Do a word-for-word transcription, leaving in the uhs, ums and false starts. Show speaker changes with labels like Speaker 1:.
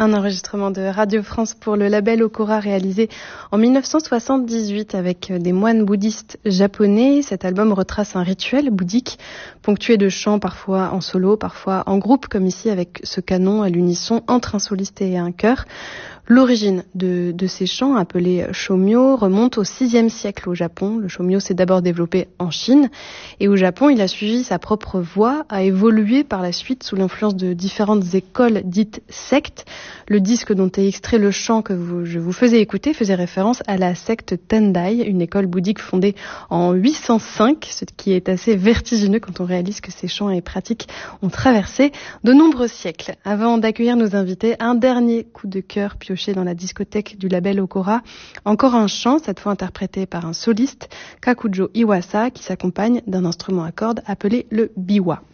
Speaker 1: Un enregistrement de Radio France pour le label Okora réalisé en dix-neuf cent soixante-dix-huit avec des moines bouddhistes japonais. Cet album retrace un rituel bouddhique ponctué de chants parfois en solo, parfois en groupe, comme ici avec ce canon à l'unisson entre un soliste et un chœur. L'origine de, de ces chants, appelés shomyo, remonte au sixième siècle au Japon. Le shomyo s'est d'abord développé en Chine et au Japon, il a suivi sa propre voie, a évolué par la suite sous l'influence de différentes écoles dites sectes. Le disque dont est extrait le chant que vous, je vous faisais écouter faisait référence à la secte Tendai, une école bouddhique fondée en huit cent cinq, ce qui est assez vertigineux quand on réalise que ces chants et pratiques ont traversé de nombreux siècles. Avant d'accueillir nos invités, un dernier coup de cœur pioché dans la discothèque du label Okora. Encore un chant, cette fois interprété par un soliste, Kakujo Iwasa, qui s'accompagne d'un instrument à cordes appelé le biwa.